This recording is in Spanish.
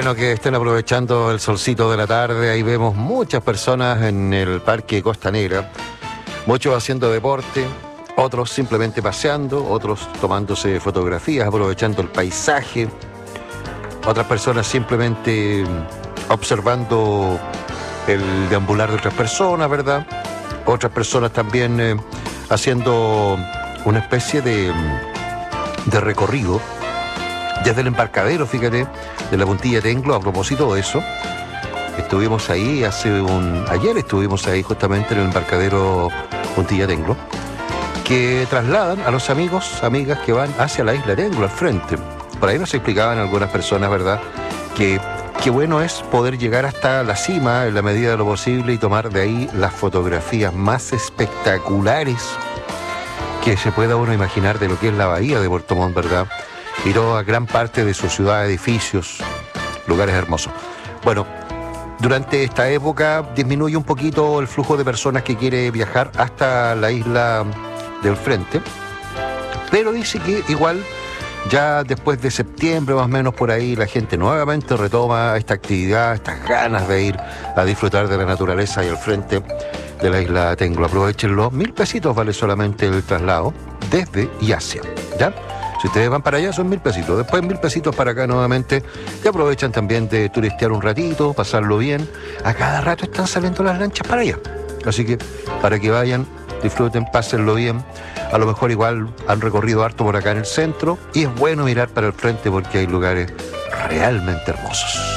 bueno que estén aprovechando el solcito de la tarde. Ahí vemos muchas personas en el Parque Costanera, muchos haciendo deporte, otros simplemente paseando, otros tomándose fotografías, aprovechando el paisaje, otras personas simplemente observando el deambular de otras personas, ¿verdad? Otras personas también haciendo una especie de recorrido desde el embarcadero, fíjate, de la Puntilla Tenglo. A propósito de eso, estuvimos ahí ayer estuvimos ahí justamente en el embarcadero Puntilla Tenglo, que trasladan a los amigos, amigas que van hacia la isla Tenglo al frente. Por ahí nos explicaban algunas personas, ¿verdad?, que qué bueno es poder llegar hasta la cima en la medida de lo posible y tomar de ahí las fotografías más espectaculares que se pueda uno imaginar de lo que es la bahía de Puerto Montt, ¿verdad? Y toda gran parte de su ciudad, edificios, lugares hermosos. Bueno, durante esta época disminuye un poquito el flujo de personas que quiere viajar hasta la isla del frente, pero dice que igual ya después de septiembre más o menos por ahí la gente nuevamente retoma esta actividad, estas ganas de ir a disfrutar de la naturaleza y al frente de la isla Tenglo. Aprovechenlo, 1.000 pesitos vale solamente el traslado desde y hacia, ¿ya? Si ustedes van para allá son 1.000 pesitos, después 1.000 pesitos para acá nuevamente, y aprovechan también de turistear un ratito, pasarlo bien. A cada rato están saliendo las lanchas para allá, así que para que vayan, disfruten, pásenlo bien. A lo mejor igual han recorrido harto por acá en el centro y es bueno mirar para el frente porque hay lugares realmente hermosos.